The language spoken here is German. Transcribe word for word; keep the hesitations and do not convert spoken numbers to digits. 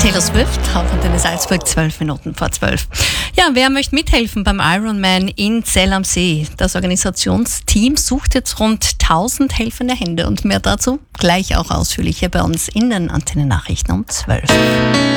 Taylor Swift auf Antenne Salzburg, zwölf Minuten vor zwölf. Ja, wer möchte mithelfen beim Ironman in Zell am See? Das Organisationsteam sucht jetzt rund tausend helfende Hände und mehr dazu gleich auch ausführlicher bei uns in den Antenne Nachrichten um zwölf.